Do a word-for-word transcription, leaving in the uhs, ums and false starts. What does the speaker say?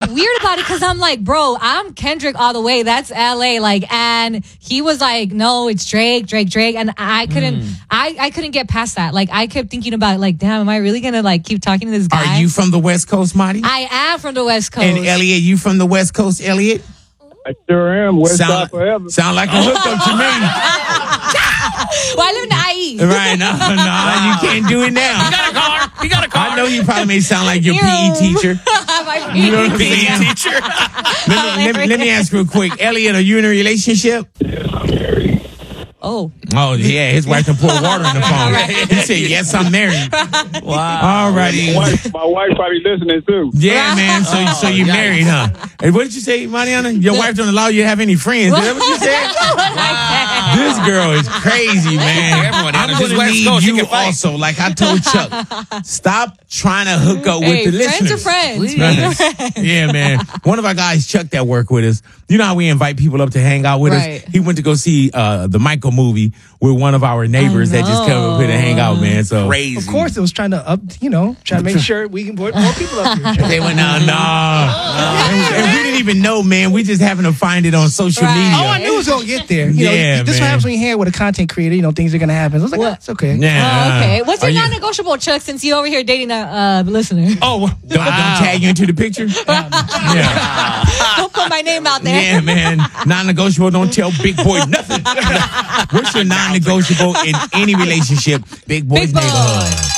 weird about it because I'm like, bro, I'm Kendrick all the way. That's L A. Like, and he was like, no, it's Drake, Drake, Drake. And I couldn't, mm. I, I couldn't get past that. Like, I kept thinking about like, damn, am I really going to like keep talking to this guy? Are you from the West Coast, Marty? I am from the West Coast. And Elliot, you from the West Coast, Elliot? I sure am. West sound, Side forever. Sound like a hookup to me. Well, I live in the I E. Right, no, no, you can't do it now. You got a car. You got a car. I know you probably may sound like your Ew. P E teacher. My you know what P E I'm teacher. let, me, let, me, let me ask real quick. Elliot, are you in a relationship? Yes, I'm married. Oh. Oh, yeah, his wife can pour water in the phone. He said, yes, I'm married. Wow. All righty. My wife, my wife probably listening too. Yeah, man, so so you yikes. married, huh? And what did you say, Mariana? Your wife don't allow you to have any friends. Is that what you said? Wow. This girl is crazy, man. Everyone, I'm she's going to West need Coast, she you can fight. also, like I told Chuck, stop trying to hook up Hey, with the friends listeners. are friends. Right. Yeah, man. One of our guys, Chuck, that work with us, you know how we invite people up to hang out with Right. us? He went to go see uh, the Michael movie with one of our neighbors that just come up here to hang out, man. So Crazy. Of course, it was trying to up, you know, trying to make sure we can put more people up here. they went, no, no. And, and we didn't even know, man. We just happened to find it on social Right. media. Oh, I knew it was gonna get there. You Yeah, know, this man. what happens when you hang with a content creator. You know, things are gonna happen. I was like, What? oh, it's okay. Yeah. Oh, okay. What's Are your you- non-negotiable, Chuck, since you over here dating a uh, listener? Oh, don't, don't tag you into the picture? Yeah. Don't put my name out there. Yeah, man. Non-negotiable. Don't tell big boy nothing. What's your non-negotiable in any relationship? Big boy's Big boy. neighborhood.